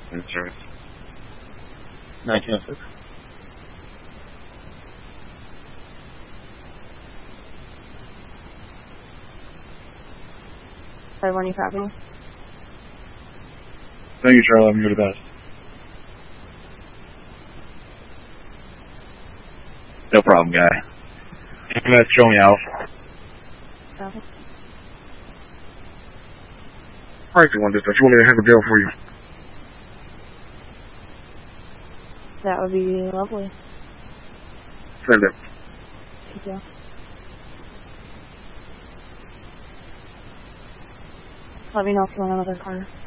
Insurance. 1906. When you copy? Thank you, Charlie. You're the best. No problem, guy. I'm gonna show me out. Copy. Alright, you want this? You want me to have a deal for you? That would be lovely. Send it. Thank you. Let me know if you want another car.